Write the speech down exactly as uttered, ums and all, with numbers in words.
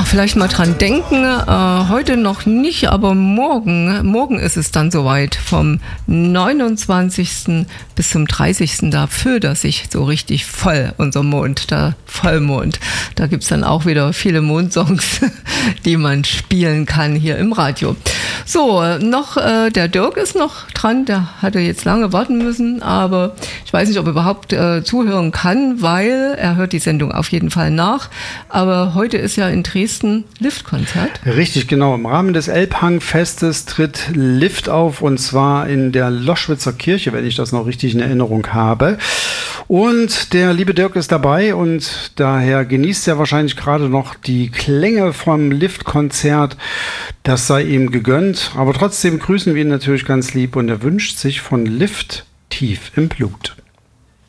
vielleicht mal dran denken, äh, heute noch nicht, aber morgen, morgen ist es dann soweit, vom neunundzwanzigsten bis zum dreißigsten Da füllt er sich so richtig voll, unser Mond, der Vollmond. Da gibt es dann auch wieder viele Mondsongs, die man spielen kann hier im Radio. So, noch, äh, der Dirk ist noch dran, der hatte jetzt lange warten müssen, aber ich weiß nicht, ob er überhaupt äh, zuhören kann, weil er hört die Sendung auf jeden Fall nach. Aber heute ist ja in Dresden Lift-Konzert. Richtig, genau. Im Rahmen des Elbhang-Festes tritt Lift auf, und zwar in der Loschwitzer Kirche, wenn ich das noch richtig in Erinnerung habe. Und der liebe Dirk ist dabei, und daher genießt er wahrscheinlich gerade noch die Klänge vom Lift-Konzert. Das sei ihm gegönnt. Aber trotzdem grüßen wir ihn natürlich ganz lieb, und er wünscht sich von Lift Tief im Blut.